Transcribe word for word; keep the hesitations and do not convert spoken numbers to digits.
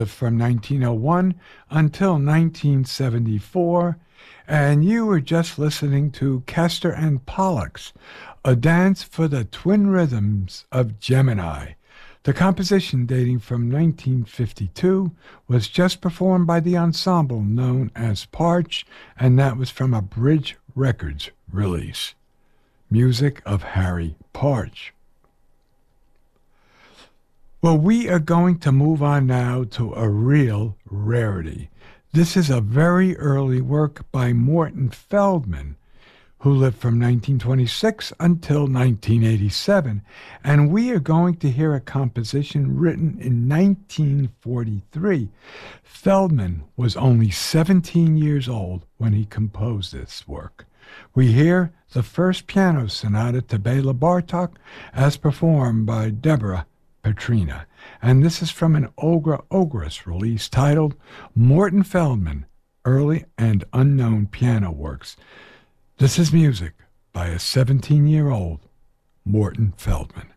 from nineteen oh one until nineteen seventy-four, and you were just listening to Castor and Pollux, A Dance for the Twin Rhythms of Gemini. The composition, dating from nineteen fifty-two, was just performed by the ensemble known as Parch, and that was from a Bridge Records release. Music of Harry Parch. Well, we are going to move on now to a real rarity. This is a very early work by Morton Feldman, who lived from nineteen twenty-six until nineteen eighty-seven, and we are going to hear a composition written in nineteen forty-three. Feldman was only seventeen years old when he composed this work. We hear the first piano sonata to Bela Bartok as performed by Deborah Petrina, and this is from an Ogra Ogress release titled Morton Feldman, Early and Unknown Piano Works. This is music by a seventeen-year-old Morton Feldman.